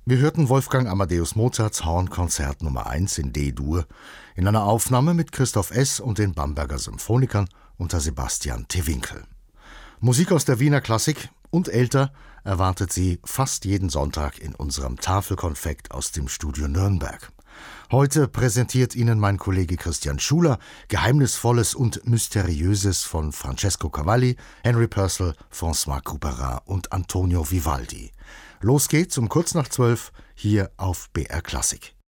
Wir hörten Wolfgang Amadeus Mozarts Hornkonzert Nummer 1 in D-Dur in einer Aufnahme mit Christoph S. und den Bamberger Symphonikern unter Sebastian Tewinkel. Musik aus der Wiener Klassik und älter erwartet Sie fast jeden Sonntag in unserem Tafelkonfekt aus dem Studio Nürnberg. Heute präsentiert Ihnen mein Kollege Christian Schuler Geheimnisvolles und Mysteriöses von Francesco Cavalli, Henry Purcell, François Couperin und Antonio Vivaldi. Los geht's um kurz nach 12 hier auf BR Klassik.